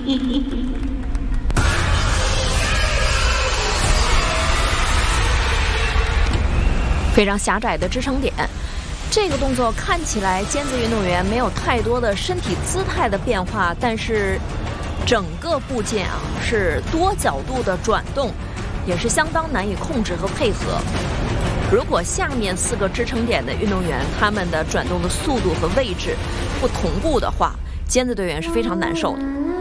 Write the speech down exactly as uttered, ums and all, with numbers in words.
非常狭窄的支撑点，这个动作看起来尖子运动员没有太多的身体姿态的变化，但是整个部件啊是多角度的转动，也是相当难以控制和配合。如果下面四个支撑点的运动员他们的转动的速度和位置不同步的话，尖子队员是非常难受的。